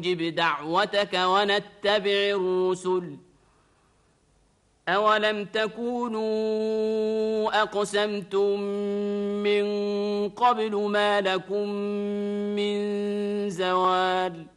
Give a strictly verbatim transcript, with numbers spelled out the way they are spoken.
نجب دعوتك ونتبع الرسل أولم تكونوا أقسمتم من قبل ما لكم من زوال